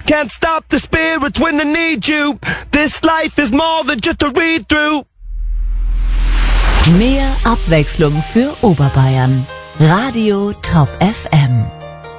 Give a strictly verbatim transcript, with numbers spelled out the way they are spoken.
Can't stop the spirits when they need you. This life is more than just a read-through. Mehr Abwechslung für Oberbayern. Radio Top F M.